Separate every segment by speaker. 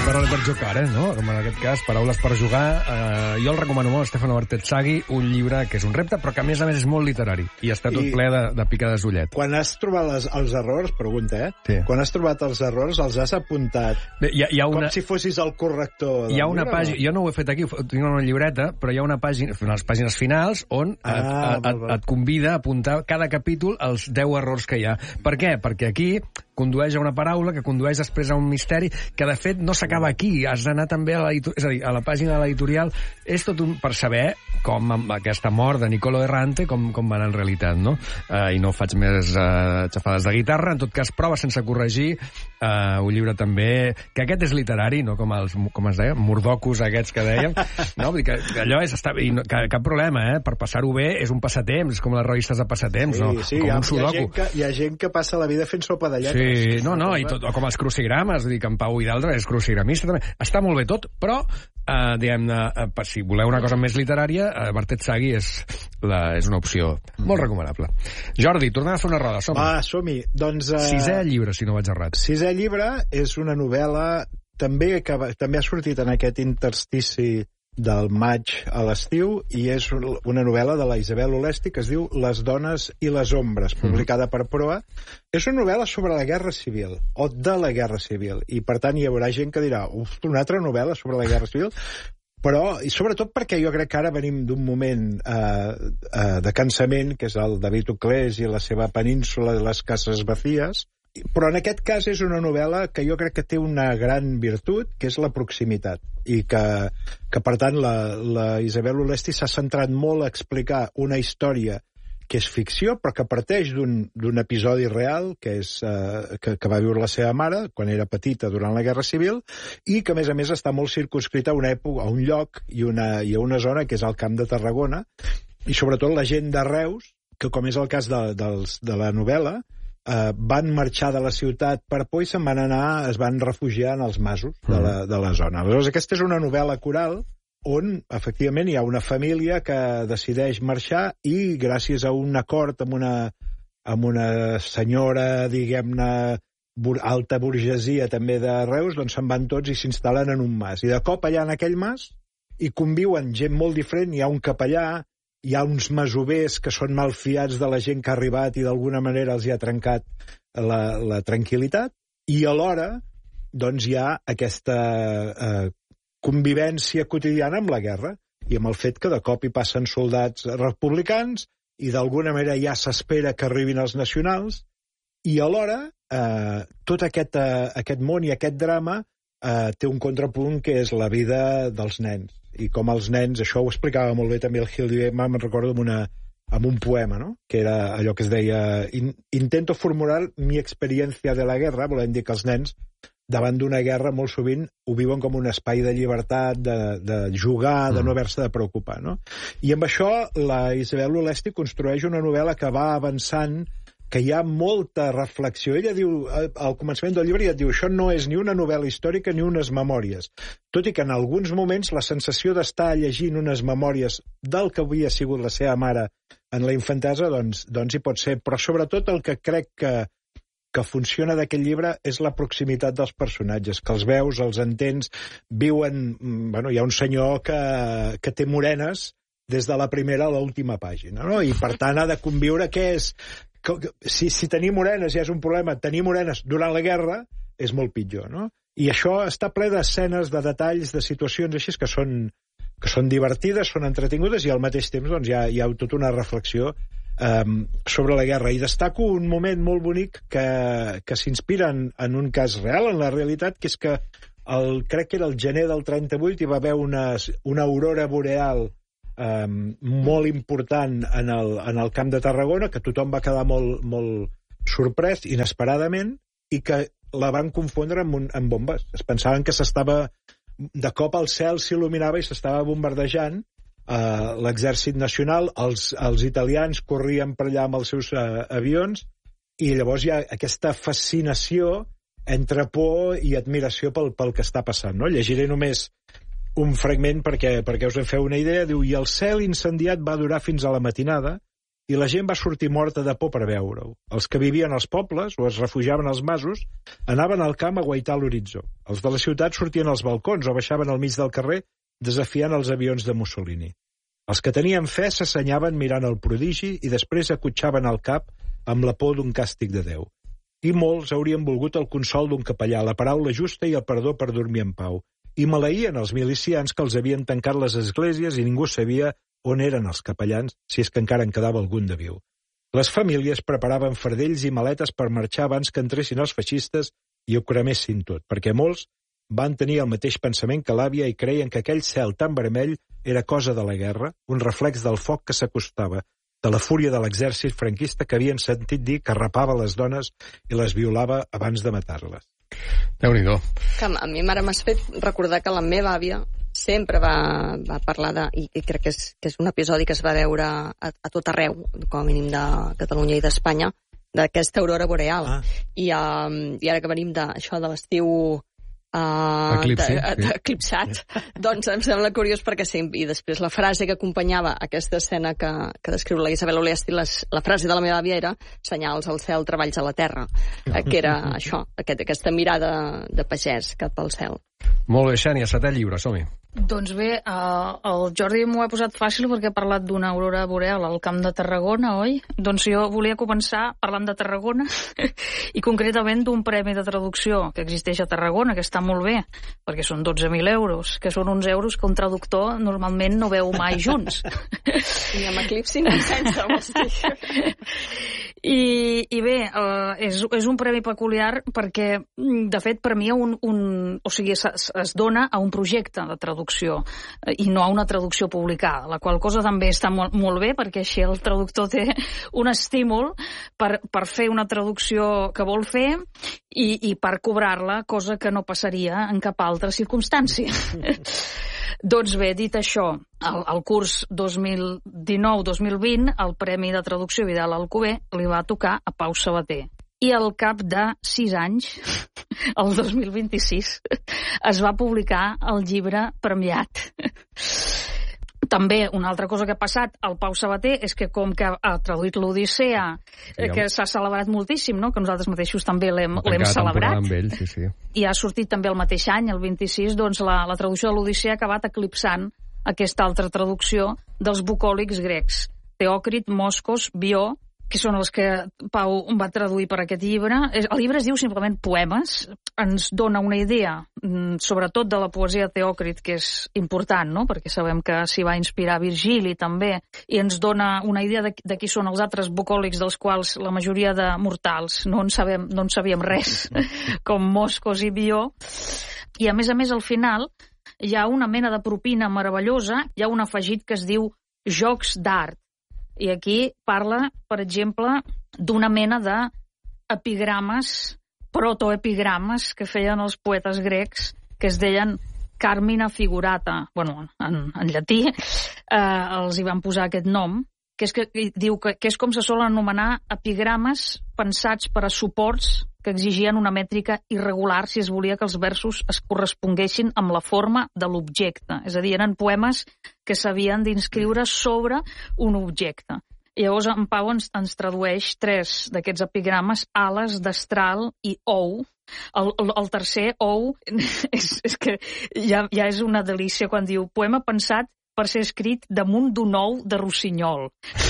Speaker 1: Parole per giocare, no? Com en aquest cas, paraules per jugar. Jo el recomano molt, Stefano Bertezzaghi, un llibre que és un repte, però que a més és molt literari. I està tot ple de picades d'ullet.
Speaker 2: Quan has trobat els errors, pregunta,
Speaker 1: Sí.
Speaker 2: Quan has trobat els errors, els has apuntat
Speaker 1: Bé, hi ha una...
Speaker 2: com si fossis el corrector.
Speaker 1: Hi ha una pàgina, jo no ho he fet aquí, ho tinc una llibreta, però hi ha una pàgina, unes pàgines finals on et convida a apuntar cada capítol els 10 errors que hi ha. Per què? Perquè aquí condueix a una paraula, que condueix després a un misteri, que de fet no s'acaba aquí, has d'anar també a la pàgina de l'editorial. És tot per saber com amb aquesta mort de Niccolò Errante, com va anar en realitat, no? I no faig més xafades de guitarra, en tot cas, prova sense corregir, un llibre també, que aquest és literari, no com es deia, mordocos aquests que dèiem, no? Vull dir que allò és, cap problema, per passar-ho bé, és un passatemps, com les revistes de passatemps, no?
Speaker 2: Sí,
Speaker 1: com un sudoku.
Speaker 2: Hi ha gent que passa la vida fent sopa de lletres.
Speaker 1: Sí, no, i tot, com els crucigrames, vull dir que en Pau Hidalgo és crucigramista també. Està molt bé tot, però, diguem-ne, si voleu una cosa més literària, Bertezzaghi és una opció molt recomanable. Jordi, tornem a fer una roda, som-hi.
Speaker 2: Va, som-hi. Doncs,
Speaker 1: Sisè llibre, si no vaig errat.
Speaker 2: Sisè llibre és una novel·la també ha sortit en aquest interstici del maig a l'estiu, i és una novel·la de la Isabel Olesti que es diu Les dones i les ombres, publicada per Proa. És una novel·la sobre la Guerra Civil, o de la Guerra Civil, i per tant hi haurà gent que dirà, una altra novel·la sobre la Guerra Civil, però, i sobretot perquè jo crec que ara venim d'un moment de cansament, que és el David Uclés i la seva península de les cases vacíes, però en aquest cas és una novel·la que jo crec que té una gran virtut, que és la proximitat, i que per tant la Isabel Olesti s'ha centrat molt a explicar una història que és ficció, però que parteix d'un episodi real, que va viure la seva mare quan era petita durant la Guerra Civil, i que a més està molt circunscrita a una època, a un lloc i a una zona que és el Camp de Tarragona, i sobretot la gent de Reus, que com és el cas de la novel·la, van marxar de la ciutat per por i es van refugiar en els masos de la zona. Aleshores, aquesta és una novel·la coral on, efectivament, hi ha una família que decideix marxar i, gràcies a un acord amb una senyora, diguem-ne, alta burgesia també de Reus, doncs se'n van tots i s'instal·len en un mas. I de cop allà en aquell mas hi conviuen gent molt diferent, hi ha un capellà, hi ha uns masovers que són malfiats de la gent que ha arribat i d'alguna manera els hi ha trencat la tranquil·litat, i alhora doncs hi ha aquesta convivència quotidiana amb la guerra i amb el fet que de cop hi passen soldats republicans i d'alguna manera ja s'espera que arribin els nacionals, i alhora tot aquest món i aquest drama té un contrapunt que és la vida dels nens, i com els nens, això ho explicava molt bé també el Gil Diema, me'n recordo amb un poema, no? Que era allò que es deia intento formular mi experiencia de la guerra, volem dir que els nens davant d'una guerra molt sovint ho viuen com un espai de llibertat, de jugar, de no haver-se de preocupar, no? I amb això la Isabel Olesti construeix una novel·la que va avançant, que hi ha molta reflexió. Ella diu, al començament del llibre, ella diu, això no és ni una novel·la històrica ni unes memòries. Tot i que en alguns moments la sensació d'estar llegint unes memòries del que havia sigut la seva mare en la infantesa, doncs hi pot ser. Però sobretot el que crec que funciona d'aquest llibre és la proximitat dels personatges, que els veus, els entens, viuen... Bueno, hi ha un senyor que té morenes des de la primera a l'última pàgina, no? I per tant ha de conviure què és... Si tenir morenes ja és un problema, tenir morenes durant la guerra és molt pitjor, no? I això està ple d'escenes, de detalls, de situacions així que són divertides, són entretingudes, i al mateix temps doncs, hi ha tota una reflexió sobre la guerra. I destaco un moment molt bonic que s'inspira en un cas real, en la realitat, que és que crec que era el gener del 38 hi va haver una aurora boreal molt important en el Camp de Tarragona, que tothom va quedar molt sorprès inesperadament, i que la van confondre amb bombes. Es pensaven que de cop el cel s'il·luminava i s'estava bombardejant l'exèrcit nacional, els italians corrien per allà amb els seus avions, i llavors hi ha aquesta fascinació entre por i admiració pel que està passant, no? Llegiré només un fragment perquè us en feu una idea. Diu, i el cel incendiat va durar fins a la matinada i la gent va sortir morta de por per veure-ho. Els que vivien als pobles o es refugiaven als masos anaven al camp a guaitar l'horitzó. Els de la ciutat sortien als balcons o baixaven al mig del carrer desafiant els avions de Mussolini. Els que tenien fe s'assenyaven mirant el prodigi i després acotxaven el cap amb la por d'un càstig de Déu. I molts haurien volgut el consol d'un capellà, la paraula justa i el perdó per dormir en pau. I maleïen els milicians que els havien tancat les esglésies i ningú sabia on eren els capellans, si és que encara en quedava algun de viu. Les famílies preparaven fardells i maletes per marxar abans que entressin els feixistes i ho cremessin tot, perquè molts van tenir el mateix pensament que l'àvia i creien que aquell cel tan vermell era cosa de la guerra, un reflex del foc que s'acostava, de la fúria de l'exèrcit franquista que havien sentit dir que rapava les dones i les violava abans de matar-les.
Speaker 1: Déu-n'hi-do.
Speaker 3: Que a mi m'ha fet recordar que la meva àvia sempre va parlar de, i crec que és un episodi que es va veure a tot arreu, com a mínim de Catalunya i d'Espanya, d'aquesta aurora boreal. I ara que venim d'això de l'estiu eclipsat, doncs em sembla curiós perquè sí, i després la frase que acompanyava aquesta escena que descriu la Isabel Olesti, la frase de la meva àvia era senyals al cel, treballs a la terra, que era això, aquesta mirada de pagès cap al cel.
Speaker 1: Molt bé, Xènia, 7è llibre, som-hi.
Speaker 4: Doncs bé, el Jordi m'ho ha posat fàcil perquè ha parlat d'una aurora boreal al Camp de Tarragona, oi? Doncs jo volia començar parlant de Tarragona i concretament d'un premi de traducció que existeix a Tarragona, que està molt bé, perquè són 12.000 euros, que són uns euros que un traductor normalment no veu mai junts.
Speaker 3: Ni amb eclipsi ni sense, vols dir.
Speaker 4: I bé, és un premi peculiar perquè, de fet, per mi o sigui, es dona a un projecte de traducció i no a una traducció publicada, la qual cosa també està molt bé perquè així el traductor té un estímul per fer una traducció que vol fer i per cobrar-la, cosa que no passaria en cap altra circumstància. Doncs bé, dit això, el curs 2019-2020, el Premi de Traducció Vidal Alcover li va tocar a Pau Sabater. I al cap de 6 anys, el 2026, es va publicar el llibre premiat. També, una altra cosa que ha passat al Pau Sabater és que com que ha traduït l'Odissea, que s'ha celebrat moltíssim, no? Que nosaltres mateixos també l'hem celebrat.
Speaker 1: Amb ell, sí.
Speaker 4: I ha sortit també el mateix any, el 26, doncs la traducció de l'Odissea ha acabat eclipsant aquesta altra traducció dels bucòlics grecs, Teòcrit, Moscos, Bió, que són els que Pau va traduir per aquest llibre. El llibre es diu simplement Poemes, ens dona una idea, sobretot de la poesia de Teòcrit, que és important, no? Perquè sabem que s'hi va inspirar Virgili també, i ens dona una idea de qui són els altres bucòlics dels quals la majoria de mortals no en sabíem res, com Moscos i Bió. I a més, al final, hi ha una mena de propina meravellosa, hi ha un afegit que es diu Jocs d'Art. I aquí parla, per exemple, d'una mena d'epigrames, protoepigrames que feien els poetes grecs, que es deien Carmina Figurata. Bueno, en llatí els hi van posar aquest nom, que diu que és com se solen anomenar epigrames pensats per a suports que exigien una mètrica irregular si es volia que els versos es corresponguessin amb la forma de l'objecte. És a dir, eren poemes que s'havien d'inscriure sobre un objecte. I llavors en Pau ens tradueix 3 d'aquests epigrames, ales, destral i ou. El tercer, ou, és que ja és una delícia quan diu poema pensat per ser escrit damunt d'un ou de rossinyol.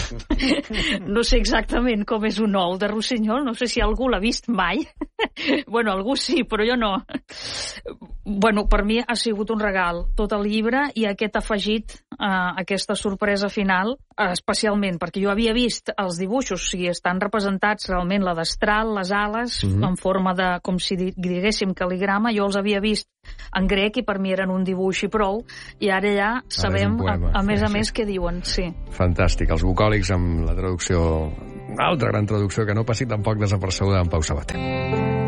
Speaker 4: No sé exactament com és un ou de rossinyol, no sé si algú l'ha vist mai. Bueno, algú sí, però jo no. Bueno, per mi ha sigut un regal tot el llibre i aquest afegit, aquesta sorpresa final, especialment perquè jo havia vist els dibuixos, o sigui, estan representats realment la destral, les ales, en forma de, com si diguéssim, cal·ligrama, jo els havia vist en grec i per mi eren un dibuix i prou, i ara ja sabem, a més, què diuen, sí.
Speaker 1: Fantàstic, els bucòlics amb la traducció, una altra gran traducció que no passi tampoc desapercebuda en Pau Sabater.